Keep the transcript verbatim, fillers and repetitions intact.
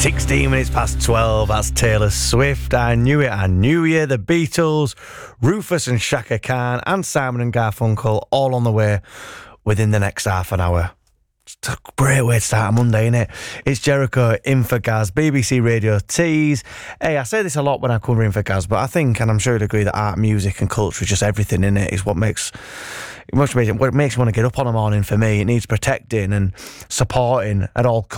sixteen minutes past twelve, that's Taylor Swift. I Knew It, I Knew You, The Beatles, Rufus and Shaka Khan, and Simon and Garfunkel, all on the way within the next half an hour. It's a great way to start a Monday, isn't it? It's Jericho in for Gaz, B B C Radio Tees. Hey, I say this a lot when I cover in for Gaz, but I think, and I'm sure you'd agree, that art, music and culture is just everything in it. It's what makes it, makes, what makes you want to get up on a morning for me. It needs protecting and supporting at all costs.